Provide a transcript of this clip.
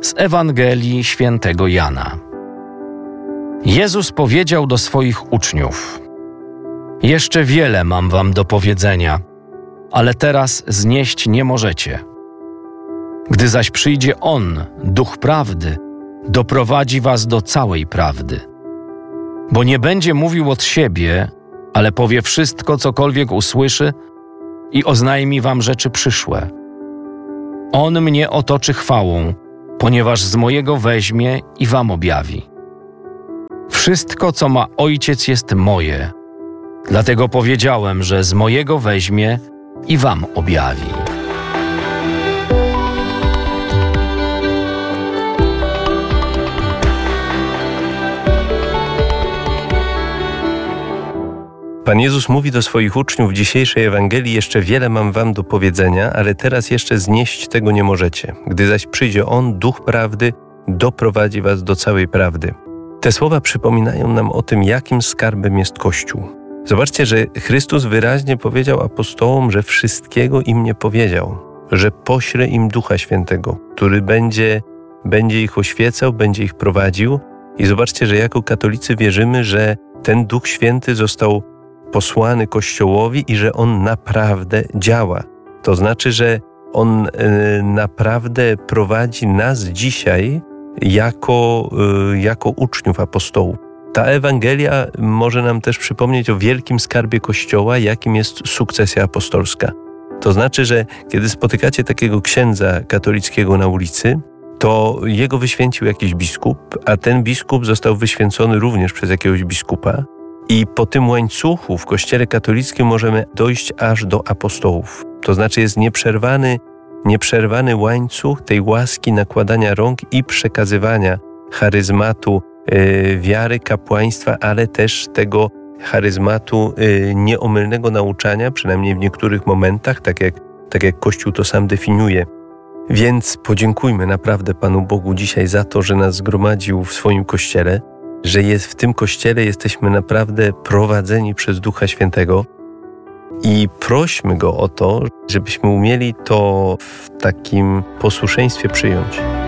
Z Ewangelii Świętego Jana. Jezus powiedział do swoich uczniów: Jeszcze wiele mam wam do powiedzenia, ale teraz znieść nie możecie. Gdy zaś przyjdzie On, Duch Prawdy, doprowadzi was do całej prawdy. Bo nie będzie mówił od siebie, ale powie wszystko, cokolwiek usłyszy i oznajmi wam rzeczy przyszłe. On mnie otoczy chwałą, ponieważ z mojego weźmie i wam objawi. Wszystko, co ma Ojciec, jest moje. Dlatego powiedziałem, że z mojego weźmie i wam objawi. Pan Jezus mówi do swoich uczniów w dzisiejszej Ewangelii: jeszcze wiele mam wam do powiedzenia, ale teraz jeszcze znieść tego nie możecie. Gdy zaś przyjdzie On, Duch Prawdy, doprowadzi was do całej prawdy. Te słowa przypominają nam o tym, jakim skarbem jest Kościół. Zobaczcie, że Chrystus wyraźnie powiedział apostołom, że wszystkiego im nie powiedział, że pośle im Ducha Świętego, który będzie ich oświecał, będzie ich prowadził. I zobaczcie, że jako katolicy wierzymy, że ten Duch Święty został posłany Kościołowi i że On naprawdę działa. To znaczy, że On naprawdę prowadzi nas dzisiaj jako uczniów apostołów. Ta Ewangelia może nam też przypomnieć o wielkim skarbie Kościoła, jakim jest sukcesja apostolska. To znaczy, że kiedy spotykacie takiego księdza katolickiego na ulicy, to jego wyświęcił jakiś biskup, a ten biskup został wyświęcony również przez jakiegoś biskupa. I po tym łańcuchu w Kościele katolickim możemy dojść aż do apostołów. To znaczy jest nieprzerwany łańcuch tej łaski nakładania rąk i przekazywania charyzmatu wiary, kapłaństwa, ale też tego charyzmatu nieomylnego nauczania, przynajmniej w niektórych momentach, tak jak Kościół to sam definiuje. Więc podziękujmy naprawdę Panu Bogu dzisiaj za to, że nas zgromadził w swoim Kościele, że w tym Kościele jesteśmy naprawdę prowadzeni przez Ducha Świętego i prośmy Go o to, żebyśmy umieli to w takim posłuszeństwie przyjąć.